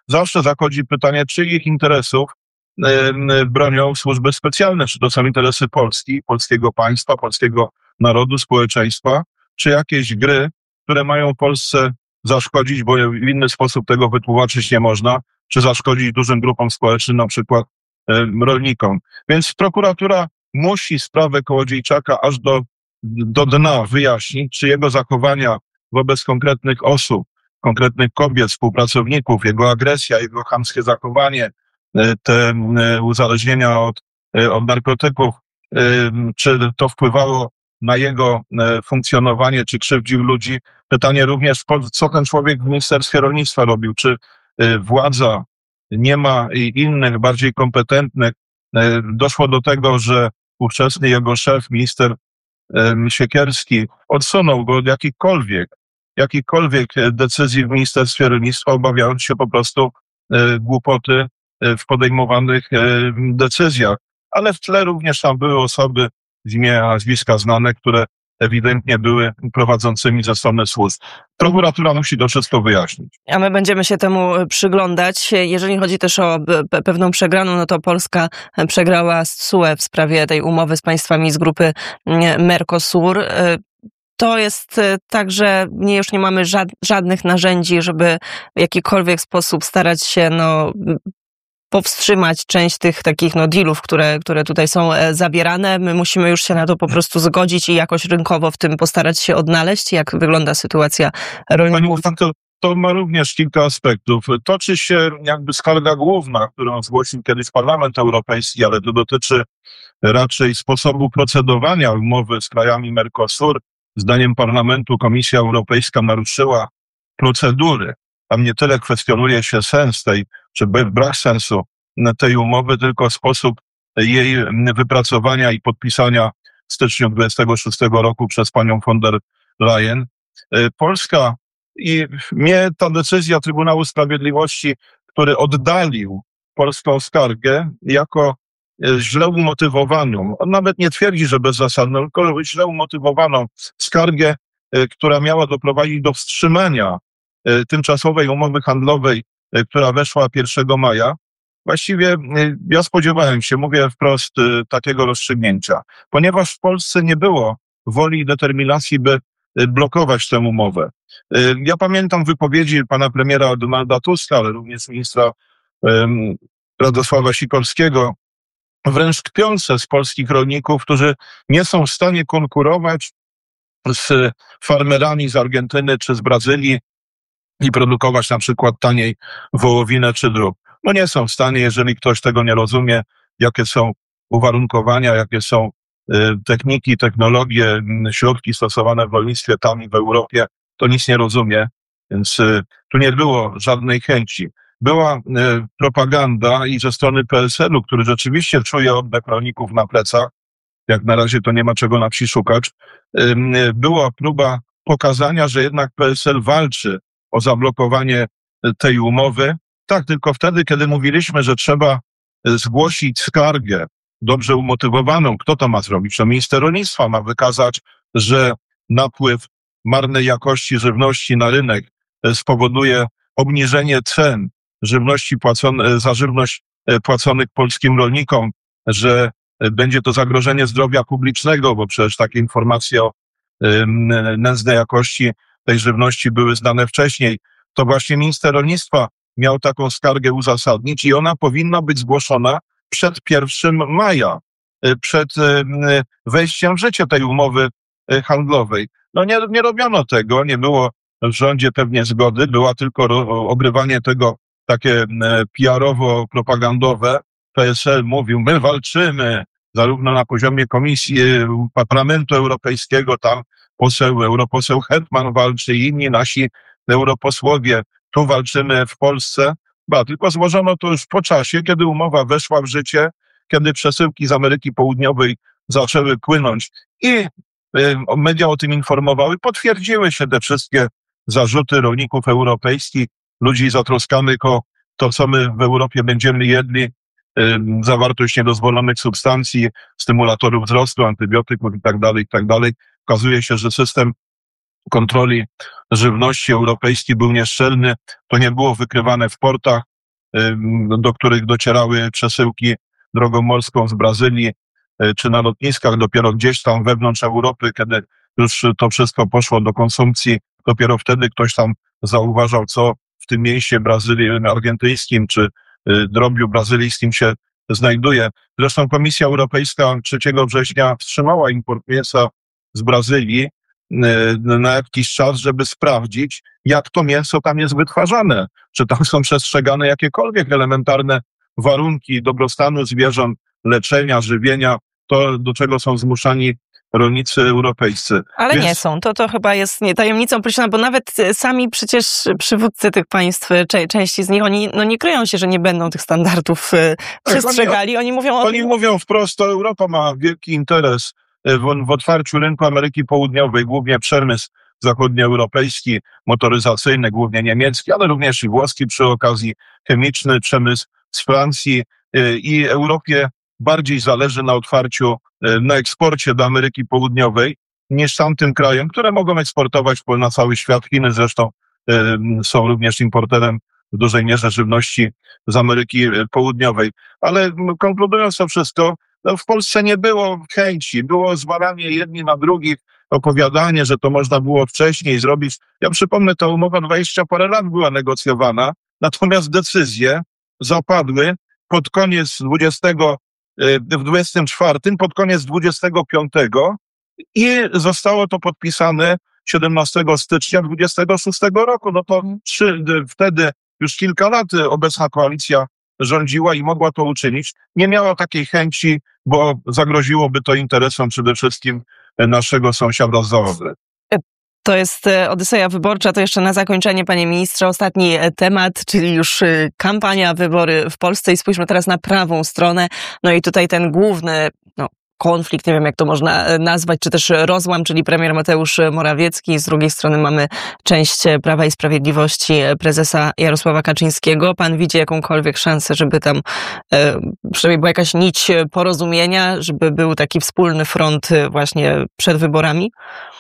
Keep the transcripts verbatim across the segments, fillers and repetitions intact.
zawsze zachodzi pytanie, czyich interesów bronią służby specjalne, czy to są interesy Polski, polskiego państwa, polskiego narodu, społeczeństwa, czy jakieś gry, które mają Polsce zaszkodzić, bo w inny sposób tego wytłumaczyć nie można, czy zaszkodzić dużym grupom społecznym, na przykład rolnikom. Więc prokuratura musi sprawę Kołodziejczaka aż do, do dna wyjaśnić, czy jego zachowania wobec konkretnych osób, konkretnych kobiet, współpracowników, jego agresja, jego chamskie zachowanie, te uzależnienia od, od narkotyków, czy to wpływało na jego funkcjonowanie, czy krzywdził ludzi. Pytanie również, co ten człowiek w Ministerstwie Rolnictwa robił, czy władza nie ma innych, bardziej kompetentnych. Doszło do tego, że ówczesny jego szef, minister Siekierski, odsunął go od jakichkolwiek, jakichkolwiek decyzji w Ministerstwie Rolnictwa, obawiając się po prostu głupoty w podejmowanych decyzjach. Ale w tle również tam były osoby z imienia, nazwiska znane, które ewidentnie były prowadzącymi ze strony służb. Prokuratura musi to wszystko wyjaśnić. A my będziemy się temu przyglądać. Jeżeli chodzi też o pewną przegraną, no to Polska przegrała z T S U E w sprawie tej umowy z państwami z grupy Mercosur. To jest tak, że nie, już nie mamy żadnych narzędzi, żeby w jakikolwiek sposób starać się no, powstrzymać część tych takich no, dealów, które, które tutaj są zawierane. My musimy już się na to po prostu zgodzić i jakoś rynkowo w tym postarać się odnaleźć. Jak wygląda sytuacja rolników? To, to ma również kilka aspektów. Toczy się jakby skarga główna, którą zgłosił kiedyś Parlament Europejski, ale to dotyczy raczej sposobu procedowania umowy z krajami Mercosur. Zdaniem Parlamentu Komisja Europejska naruszyła procedury. Tam nie tyle kwestionuje się sens tej, czy brak sensu tej umowy, tylko sposób jej wypracowania i podpisania w styczniu dwudziestego szóstego roku przez panią von der Leyen. Polska i mnie ta decyzja Trybunału Sprawiedliwości, który oddalił polską skargę jako źle umotywowaną, on nawet nie twierdzi, że bezzasadną, tylko źle umotywowaną skargę, która miała doprowadzić do wstrzymania tymczasowej umowy handlowej, która weszła pierwszego maja. Właściwie ja spodziewałem się, mówię wprost, takiego rozstrzygnięcia, ponieważ w Polsce nie było woli i determinacji, by blokować tę umowę. Ja pamiętam wypowiedzi pana premiera Donalda Tuska, ale również ministra um, Radosława Sikorskiego, wręcz kpiące z polskich rolników, którzy nie są w stanie konkurować z farmerami z Argentyny czy z Brazylii i produkować na przykład taniej wołowinę czy drób. No nie są w stanie, jeżeli ktoś tego nie rozumie, jakie są uwarunkowania, jakie są y, techniki, technologie, środki stosowane w rolnictwie tam i w Europie, to nic nie rozumie, więc y, tu nie było żadnej chęci. Była y, propaganda i ze strony P S L u, który rzeczywiście czuje oddech rolników na plecach, jak na razie to nie ma czego na wsi szukać, y, y, była próba pokazania, że jednak P S L walczy o zablokowanie tej umowy. Tak, tylko wtedy, kiedy mówiliśmy, że trzeba zgłosić skargę dobrze umotywowaną, kto to ma zrobić? To minister rolnictwa ma wykazać, że napływ marnej jakości żywności na rynek spowoduje obniżenie cen żywności płacone, za żywność płaconych polskim rolnikom, że będzie to zagrożenie zdrowia publicznego, bo przecież takie informacje o nędznej jakości tej żywności były znane wcześniej. To właśnie minister rolnictwa miał taką skargę uzasadnić i ona powinna być zgłoszona przed pierwszego maja, przed wejściem w życie tej umowy handlowej. No nie, nie robiono tego, nie było w rządzie pewnie zgody, była tylko ogrywanie tego takie P R owo-propagandowe. P S L mówił, my walczymy, zarówno na poziomie Komisji Parlamentu Europejskiego, tam poseł, europoseł Hetman walczy i inni nasi europosłowie, tu walczymy w Polsce. Ba, tylko złożono to już po czasie, kiedy umowa weszła w życie, kiedy przesyłki z Ameryki Południowej zaczęły płynąć i y, media o tym informowały, potwierdziły się te wszystkie zarzuty rolników europejskich, ludzi zatroskanych o to, co my w Europie będziemy jedli, y, zawartość niedozwolonych substancji, stymulatorów wzrostu, antybiotyków i tak dalej, i tak dalej. Okazuje się, że system kontroli żywności europejskiej był nieszczelny, to nie było wykrywane w portach, do których docierały przesyłki drogą morską z Brazylii, czy na lotniskach, dopiero gdzieś tam wewnątrz Europy, kiedy już to wszystko poszło do konsumpcji, dopiero wtedy ktoś tam zauważał, co w tym mieście Brazylii argentyńskim, czy drobiu brazylijskim się znajduje. Zresztą Komisja Europejska trzeciego września wstrzymała import mięsa z Brazylii na jakiś czas, żeby sprawdzić, jak to mięso tam jest wytwarzane. Czy tam są przestrzegane jakiekolwiek elementarne warunki dobrostanu zwierząt, leczenia, żywienia, to do czego są zmuszani rolnicy europejscy. Ale Więc... nie są. To, to chyba jest nie tajemnicą prosiona, bo nawet sami przecież przywódcy tych państw, części z nich, oni no nie kryją się, że nie będą tych standardów przestrzegali. Oni, oni mówią o Oni tym... mówią wprost, to Europa ma wielki interes w, w otwarciu rynku Ameryki Południowej, głównie przemysł zachodnioeuropejski, motoryzacyjny, głównie niemiecki, ale również i włoski przy okazji, chemiczny przemysł z Francji i Europie bardziej zależy na otwarciu, na eksporcie do Ameryki Południowej niż tamtym krajom, które mogą eksportować na cały świat. Chiny zresztą są również importerem w dużej mierze żywności z Ameryki Południowej. Ale konkludując to wszystko, no w Polsce nie było chęci, było zwalanie jedni na drugich, opowiadanie, że to można było wcześniej zrobić. Ja przypomnę, ta umowa dwadzieścia parę lat była negocjowana, natomiast decyzje zapadły pod koniec dwudziestego, w dwudziestym czwartym, pod koniec dwudziestego piątego i zostało to podpisane siedemnastego stycznia dwudziestego szóstego roku. No to trzy, wtedy już kilka lat obecna koalicja rządziła i mogła to uczynić. Nie miała takiej chęci, bo zagroziłoby to interesom przede wszystkim naszego sąsiada z Zaodry. To jest Odyseja Wyborcza. To jeszcze na zakończenie, panie ministrze, ostatni temat, czyli już kampania, wybory w Polsce i spójrzmy teraz na prawą stronę. No i tutaj ten główny no, konflikt, nie wiem jak to można nazwać, czy też rozłam, czyli premier Mateusz Morawiecki. Z drugiej strony mamy część Prawa i Sprawiedliwości prezesa Jarosława Kaczyńskiego. Pan widzi jakąkolwiek szansę, żeby tam e, przynajmniej była jakaś nić porozumienia, żeby był taki wspólny front właśnie przed wyborami?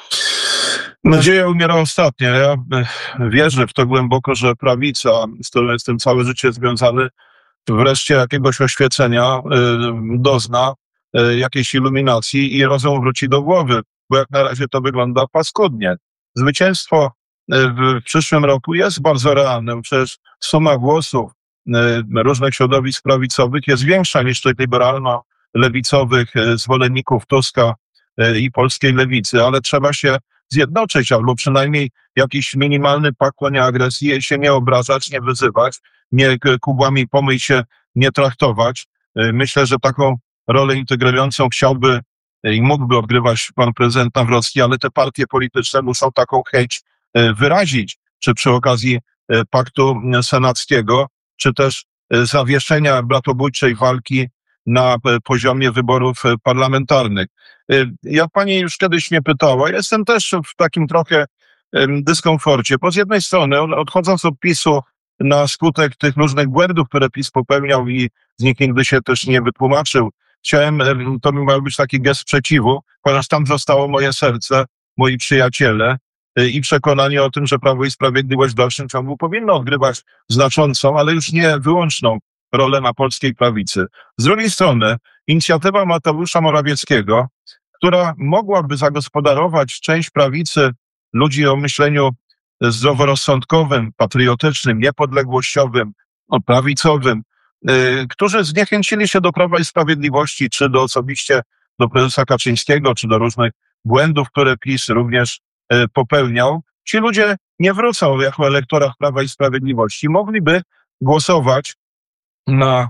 Nadzieja umiera ostatnia. Ja wierzę w to głęboko, że prawica, z którą jestem całe życie związany, wreszcie jakiegoś oświecenia dozna, jakiejś iluminacji i rozum wróci do głowy, bo jak na razie to wygląda paskudnie. Zwycięstwo w przyszłym roku jest bardzo realne. Przecież suma głosów różnych środowisk prawicowych jest większa niż tych liberalno-lewicowych zwolenników Tuska i polskiej lewicy, ale trzeba się zjednoczyć, albo przynajmniej jakiś minimalny pakt o nieagresji, się nie obrażać, nie wyzywać, nie kubłami pomyj się, nie traktować. Myślę, że taką rolę integrującą chciałby i mógłby odgrywać pan prezydent Nawrocki, ale te partie polityczne muszą taką chęć wyrazić, czy przy okazji paktu senackiego, czy też zawieszenia bratobójczej walki na poziomie wyborów parlamentarnych. Jak pani już kiedyś mnie pytała, jestem też w takim trochę dyskomforcie, bo z jednej strony, odchodząc od PiSu na skutek tych różnych błędów, które PiS popełniał i z nich nigdy się też nie wytłumaczył, chciałem, to miał być taki gest sprzeciwu, ponieważ tam zostało moje serce, moi przyjaciele i przekonanie o tym, że Prawo i Sprawiedliwość w dalszym ciągu powinno odgrywać znaczącą, ale już nie wyłączną rolę na polskiej prawicy. Z drugiej strony inicjatywa Mateusza Morawieckiego, która mogłaby zagospodarować część prawicy, ludzi o myśleniu zdroworozsądkowym, patriotycznym, niepodległościowym, no, prawicowym, yy, którzy zniechęcili się do Prawa i Sprawiedliwości, czy do osobiście do prezesa Kaczyńskiego, czy do różnych błędów, które PiS również yy, popełniał. Ci ludzie nie wrócą jako elektorat Prawa i Sprawiedliwości. Mogliby głosować na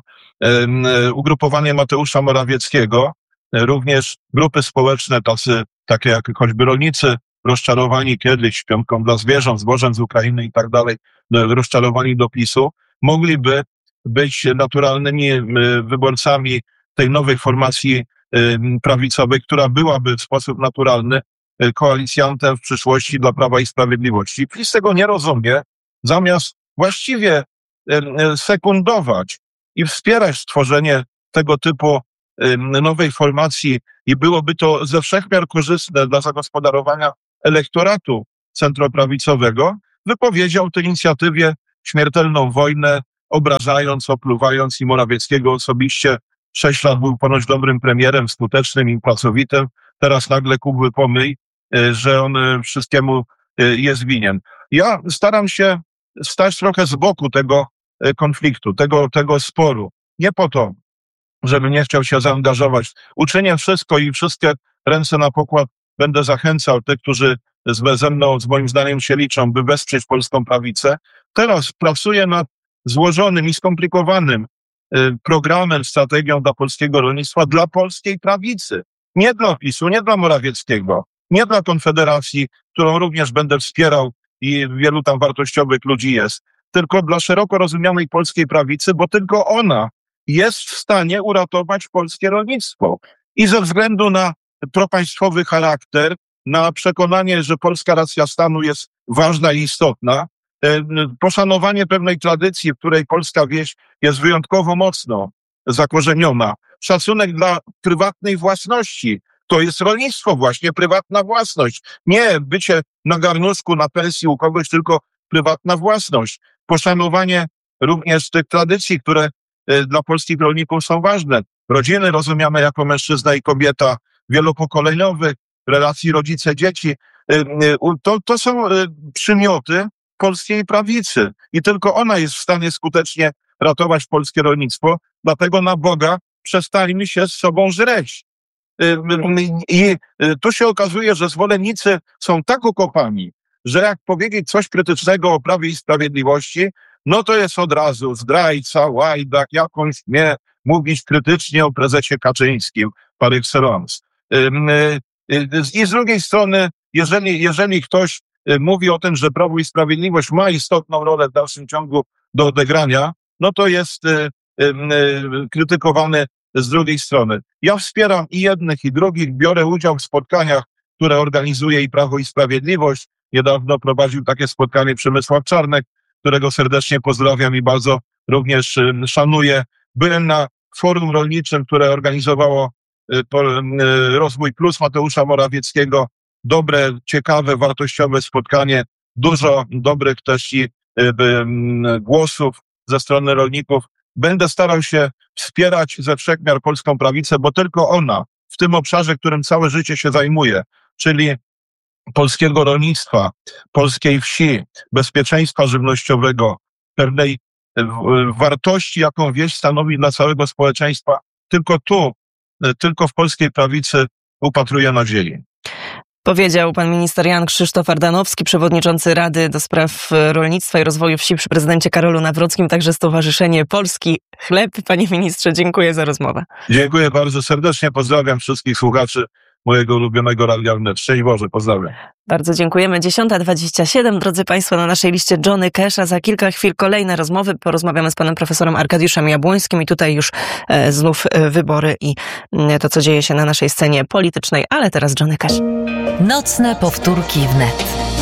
y, ugrupowanie Mateusza Morawieckiego, również grupy społeczne, tacy, takie jak choćby rolnicy, rozczarowani kiedyś piątką dla zwierząt, zbożem z Ukrainy i tak dalej, rozczarowani do PiSu, mogliby być naturalnymi y, wyborcami tej nowej formacji y, prawicowej, która byłaby w sposób naturalny y, koalicjantem w przyszłości dla Prawa i Sprawiedliwości. PiS tego nie rozumie, zamiast właściwie sekundować i wspierać stworzenie tego typu nowej formacji i byłoby to ze wszechmiar korzystne dla zagospodarowania elektoratu centroprawicowego, wypowiedział tej inicjatywie śmiertelną wojnę obrażając, opluwając i Morawieckiego osobiście. Sześć lat był ponoć dobrym premierem, skutecznym i pracowitym. Teraz nagle kubły pomyj, że on wszystkiemu jest winien. Ja staram się stać trochę z boku tego konfliktu, tego, tego sporu. Nie po to, żebym nie chciał się zaangażować. Uczynię wszystko i wszystkie ręce na pokład będę zachęcał tych, którzy ze mną, z moim zdaniem się liczą, by wesprzeć polską prawicę. Teraz pracuję nad złożonym i skomplikowanym programem, strategią dla polskiego rolnictwa, dla polskiej prawicy. Nie dla PiSu, nie dla Morawieckiego, nie dla Konfederacji, którą również będę wspierał i wielu tam wartościowych ludzi jest, tylko dla szeroko rozumianej polskiej prawicy, bo tylko ona jest w stanie uratować polskie rolnictwo. I ze względu na propaństwowy charakter, na przekonanie, że polska racja stanu jest ważna i istotna, poszanowanie pewnej tradycji, w której polska wieś jest wyjątkowo mocno zakorzeniona, szacunek dla prywatnej własności. To jest rolnictwo właśnie, prywatna własność. Nie bycie na garnuszku, na pensji u kogoś, tylko prywatna własność. Poszanowanie również tych tradycji, które dla polskich rolników są ważne. Rodziny rozumiane jako mężczyzna i kobieta, wielopokoleniowych, relacji rodzice-dzieci. To, to są przymioty polskiej prawicy i tylko ona jest w stanie skutecznie ratować polskie rolnictwo. Dlatego na Boga przestańmy się z sobą żreć. I tu się okazuje, że zwolennicy są tak ukopani, że jak powiedzieć coś krytycznego o Prawie i Sprawiedliwości, no to jest od razu zdrajca, łajdak, jakąś mnie mówić krytycznie o prezesie Kaczyńskim par excellence. I z drugiej strony, jeżeli, jeżeli ktoś mówi o tym, że Prawo i Sprawiedliwość ma istotną rolę w dalszym ciągu do odegrania, no to jest krytykowany z drugiej strony. Ja wspieram i jednych, i drugich, biorę udział w spotkaniach, które organizuje i Prawo i Sprawiedliwość. Niedawno prowadził takie spotkanie Przemysław Czarnek, którego serdecznie pozdrawiam i bardzo również szanuję. Byłem na forum rolniczym, które organizowało Rozwój Plus Mateusza Morawieckiego. Dobre, ciekawe, wartościowe spotkanie. Dużo dobrych też i głosów ze strony rolników. Będę starał się wspierać ze wszech miar polską prawicę, bo tylko ona w tym obszarze, którym całe życie się zajmuje, czyli polskiego rolnictwa, polskiej wsi, bezpieczeństwa żywnościowego, pewnej wartości, jaką wieś stanowi dla całego społeczeństwa, tylko tu, tylko w polskiej prawicy upatruje nadziei. Powiedział pan minister Jan Krzysztof Ardanowski, przewodniczący Rady do Spraw Rolnictwa i Rozwoju Wsi przy prezydencie Karolu Nawrockim, także Stowarzyszenie Polski Chleb. Panie ministrze, dziękuję za rozmowę. Dziękuję bardzo serdecznie, pozdrawiam wszystkich słuchaczy mojego ulubionego Radia Wnet. Szczęść Boże, pozdrawiam. Bardzo dziękujemy. dziesiąta dwadzieścia siedem, drodzy Państwo, na naszej liście Johnny Cash, a za kilka chwil kolejne rozmowy. Porozmawiamy z panem profesorem Arkadiuszem Jabłońskim i tutaj już e, znów e, wybory i e, to, co dzieje się na naszej scenie politycznej, ale teraz Johnny Cash. Nocne powtórki wnet.